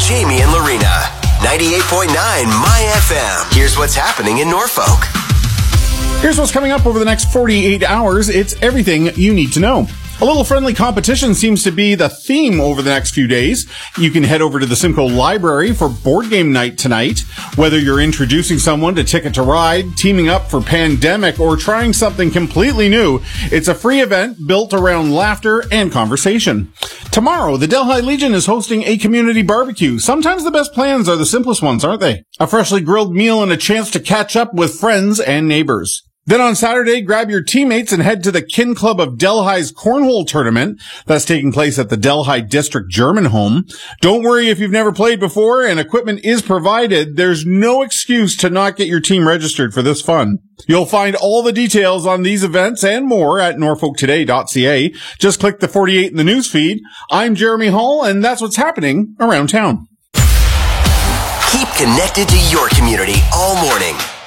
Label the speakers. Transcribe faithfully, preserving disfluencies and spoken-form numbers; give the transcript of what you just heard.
Speaker 1: Jamie and Lorena. ninety-eight point nine My F M. Here's what's happening in Norfolk.
Speaker 2: Here's what's coming up over the next forty-eight hours. It's everything you need to know. A little friendly competition seems to be the theme over the next few days. You can head over to the Simcoe Library for board game night tonight. Whether you're introducing someone to Ticket to Ride, teaming up for Pandemic, or trying something completely new, it's a free event built around laughter and conversation. Tomorrow, the Delhi Legion is hosting a community barbecue. Sometimes the best plans are the simplest ones, aren't they? A freshly grilled meal and a chance to catch up with friends and neighbors. Then on Saturday, grab your teammates and head to the Kin Club of Delhi's Cornhole Tournament. That's taking place at the Delhi District German Home. Don't worry if you've never played before and equipment is provided. There's no excuse to not get your team registered for this fun. You'll find all the details on these events and more at norfolk today dot c a. Just click the forty-eight in the news feed. I'm Jeremy Hall, and that's what's happening around town.
Speaker 1: Keep connected to your community all morning.